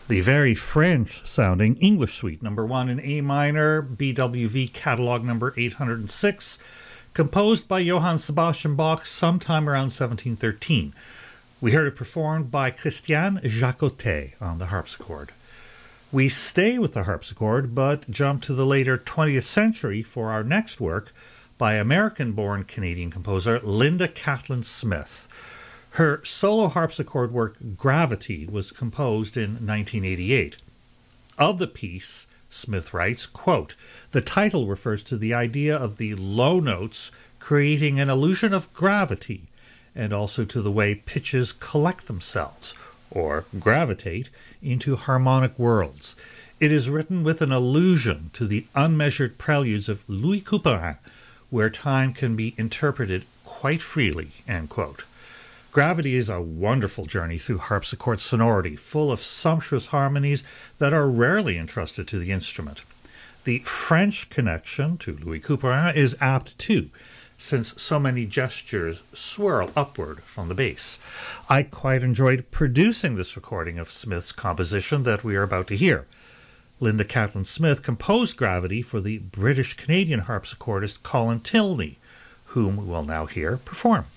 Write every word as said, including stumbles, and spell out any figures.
The very French-sounding English Suite, number one in A minor, B W V catalog number eight hundred six, composed by Johann Sebastian Bach sometime around seventeen thirteen. We heard it performed by Christian Jacotet on the harpsichord. We stay with the harpsichord, but jump to the later twentieth century for our next work by American-born Canadian composer Linda Catlin Smith. Her solo harpsichord work, Gravity, was composed in nineteen eighty-eight. Of the piece, Smith writes, quote, "The title refers to the idea of the low notes creating an illusion of gravity, and also to the way pitches collect themselves, or gravitate, into harmonic worlds. It is written with an allusion to the unmeasured preludes of Louis Couperin, where time can be interpreted quite freely," end quote. Gravity is a wonderful journey through harpsichord sonority, full of sumptuous harmonies that are rarely entrusted to the instrument. The French connection to Louis Couperin is apt too, since so many gestures swirl upward from the bass. I quite enjoyed producing this recording of Smith's composition that we are about to hear. Linda Catlin Smith composed Gravity for the British-Canadian harpsichordist Colin Tilney, whom we will now hear perform.